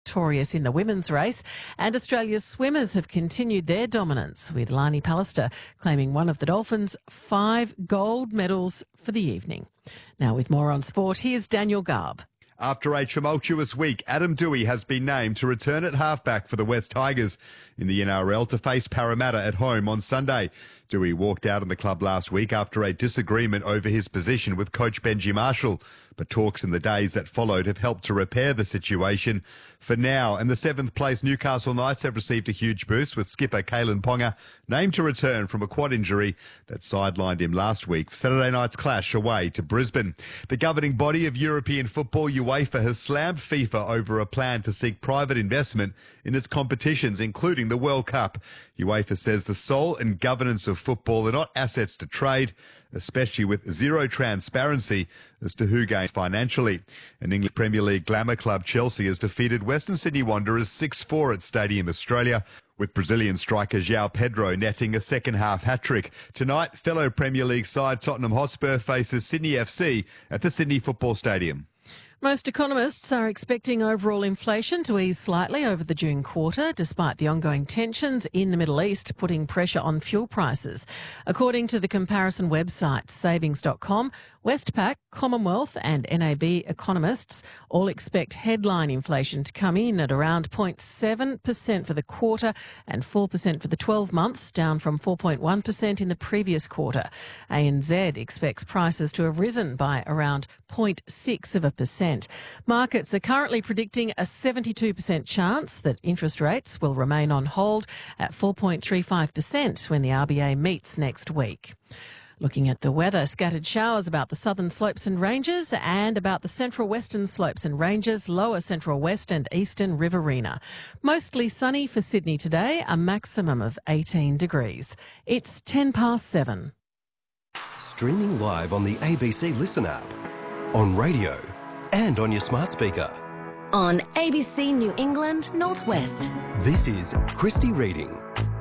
victorious in the women's race, and Australia's swimmers have continued their dominance, with Lani Pallister claiming one of the Dolphins' 5 gold medals for the evening. Now with more on sport, here's Daniel Garb. After a tumultuous week, Adam Doueihi has been named to return at halfback for the West Tigers in the NRL to face Parramatta at home on Sunday. Doueihi walked out on the club last week after a disagreement over his position with coach Benji Marshall, but talks in the days that followed have helped to repair the situation for now. And the 7th place Newcastle Knights have received a huge boost, with skipper Kalen Ponga named to return from a quad injury that sidelined him last week for Saturday night's clash away to Brisbane. The governing body of European football, UEFA, has slammed FIFA over a plan to seek private investment in its competitions, including the World Cup. UEFA says the soul and governance of football are not assets to trade, especially with zero transparency as to who gains financially. An English Premier League glamour club, Chelsea, has defeated Western Sydney Wanderers 6-4 at Stadium Australia, with Brazilian striker João Pedro netting a second-half hat-trick. Tonight, fellow Premier League side Tottenham Hotspur faces Sydney FC at the Sydney Football Stadium. Most economists are expecting overall inflation to ease slightly over the June quarter, despite the ongoing tensions in the Middle East putting pressure on fuel prices. According to the comparison website savings.com, Westpac, Commonwealth and NAB economists all expect headline inflation to come in at around 0.7% for the quarter and 4% for the 12 months, down from 4.1% in the previous quarter. ANZ expects prices to have risen by around 0.6%. Markets are currently predicting a 72% chance that interest rates will remain on hold at 4.35% when the RBA meets next week. Looking at the weather, scattered showers about the southern slopes and ranges and about the central western slopes and ranges, lower central west and eastern Riverina. Mostly sunny for Sydney today, a maximum of 18 degrees. It's 7:10. Streaming live on the ABC Listen app, on radio and on your smart speaker. On ABC New England Northwest. This is Christy Reading.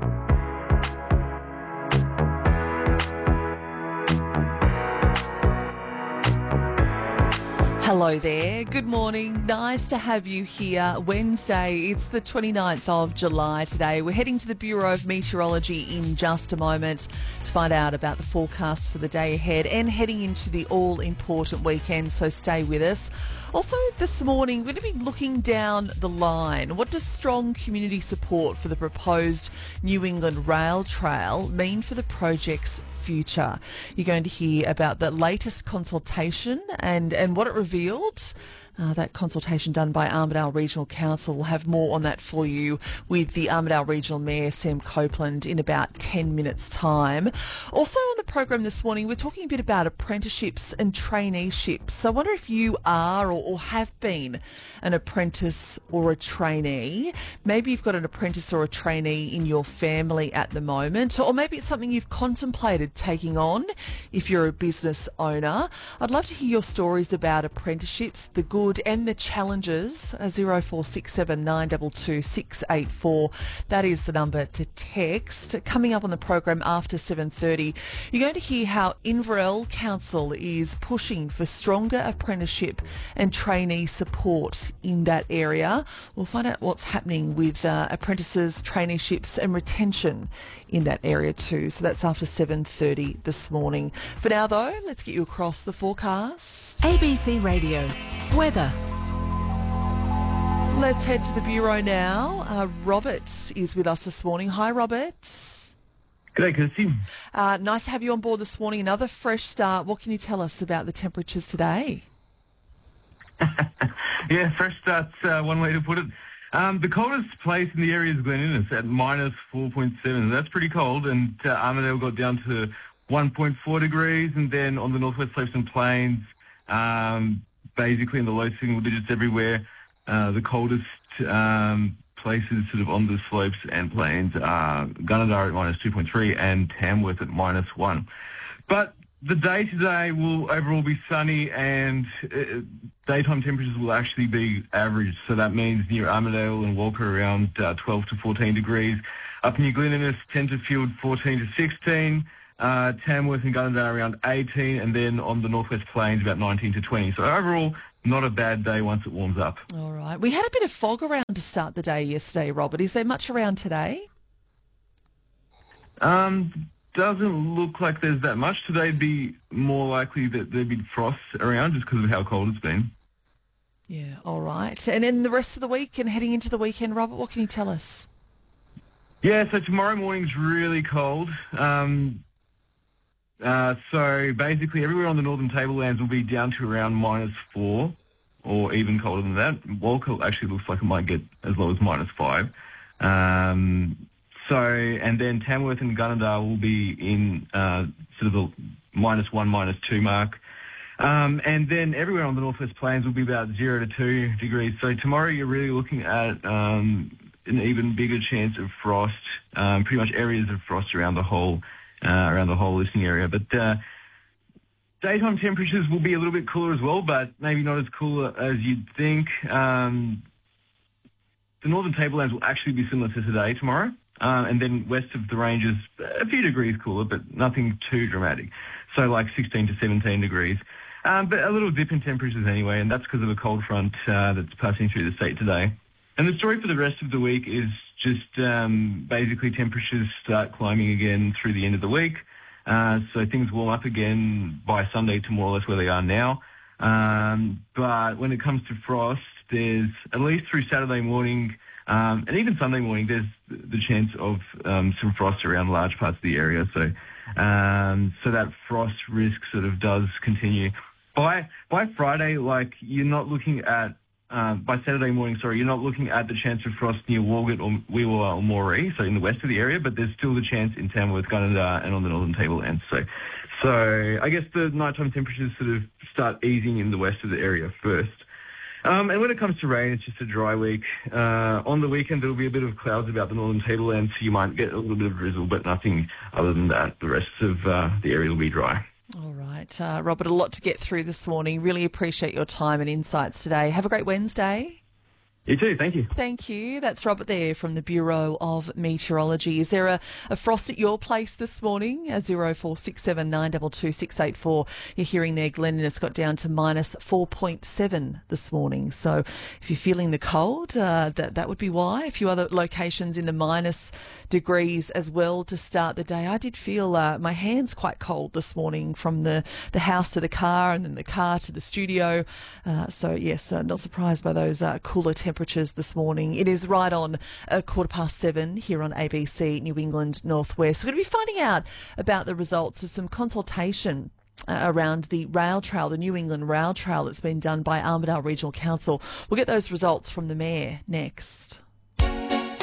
Hello there. Good morning. Nice to have you here. Wednesday, it's the 29th of July today. We're heading to the Bureau of Meteorology in just a moment to find out about the forecast for the day ahead and heading into the all-important weekend, so stay with us. Also, this morning, we're going to be looking down the line. What does strong community support for the proposed New England Rail Trail mean for the project's future? You're going to hear about the latest consultation and what it revealed. That consultation done by Armidale Regional Council. We'll have more on that for you with the Armidale Regional Mayor, Sam Copeland, in about 10 minutes' time. Also on the program this morning, we're talking a bit about apprenticeships and traineeships. So I wonder if you are or have been an apprentice or a trainee. Maybe you've got an apprentice or a trainee in your family at the moment, or maybe it's something you've contemplated taking on if you're a business owner. I'd love to hear your stories about apprenticeships, the good and the challenges. 0467 922 684. That is the number to text. Coming up on the program after 7:30, you're going to hear how Inverell Council is pushing for stronger apprenticeship and trainee support in that area. We'll find out what's happening with apprentices, traineeships and retention in that area too. So that's after 7:30 this morning. For now though, let's get you across the forecast. ABC Radio. Weather. Let's head to the Bureau now. Robert is with us this morning. Hi, Robert. G'day, Kirsty. Nice to have you on board this morning. Another fresh start. What can you tell us about the temperatures today? Yeah, fresh start's one way to put it. The coldest place in the area is Glen Innes at minus 4.7. That's pretty cold. And Armidale got down to 1.4 degrees. And then on the northwest slopes and plains, basically in the low single digits everywhere. The coldest places sort of on the slopes and plains are Gunnedah at minus 2.3 and Tamworth at minus 1. But the day today will overall be sunny and daytime temperatures will actually be average. So that means near Armidale and Walker around 12 to 14 degrees. Up near Glen Innes, Tenterfield 14 to 16. Tamworth and Gunnedah around 18, and then on the northwest plains about 19 to 20. So overall, not a bad day once it warms up. All right. We had a bit of fog around to start the day yesterday, Robert. Is there much around today? Doesn't look like there's that much. Today'd be more likely that there'd be frost around just because of how cold it's been. Yeah, all right. And then the rest of the week and heading into the weekend, Robert, what can you tell us? Yeah, so tomorrow morning's really cold. So basically everywhere on the northern tablelands will be down to around -4 or even colder than that. Walcott actually looks like it might get as low as -5. And then Tamworth and Gunnedah will be in sort of the -1, -2 mark. And then everywhere on the Northwest Plains will be about 0 to 2 degrees. So tomorrow you're really looking at an even bigger chance of frost, pretty much areas of frost around the whole listening area. But daytime temperatures will be a little bit cooler as well, but maybe not as cool as you'd think. The northern tablelands will actually be similar to today tomorrow. And then west of the ranges, a few degrees cooler, but nothing too dramatic. So like 16 to 17 degrees. But a little dip in temperatures anyway, and that's because of a cold front that's passing through the state today. And the story for the rest of the week is just basically temperatures start climbing again through the end of the week. So things warm up again by Sunday to more or less where they are now. But when it comes to frost, there's at least through Saturday morning and even Sunday morning, there's the chance of some frost around large parts of the area. So that frost risk sort of does continue. By Friday, like you're not looking at by Saturday morning, you're not looking at the chance of frost near Walgett or Wee-Waa or Moree, so in the west of the area, but there's still the chance in Tamworth, Gunnedah, and on the northern tablelands. So I guess the nighttime temperatures sort of start easing in the west of the area first. And when it comes to rain, it's just a dry week. On the weekend, there will be a bit of clouds about the northern tablelands, so you might get a little bit of drizzle, but nothing other than that. The rest of the area will be dry. All right. Robert, a lot to get through this morning. Really appreciate your time and insights today. Have a great Wednesday. You too, thank you. Thank you. That's Robert there from the Bureau of Meteorology. Is there a frost at your place this morning? 0467 922 684. You're hearing there, Glenninnis got down to -4.7 this morning. So if you're feeling the cold, that would be why. A few other locations in the minus degrees as well to start the day. I did feel my hands quite cold this morning from the house to the car and then the car to the studio. So yes, not surprised by those cooler temperatures this morning. It is right on 7:15 here on ABC New England Northwest. We're going to be finding out about the results of some consultation around the rail trail, the New England Rail Trail that's been done by Armidale Regional Council. We'll get those results from the Mayor next.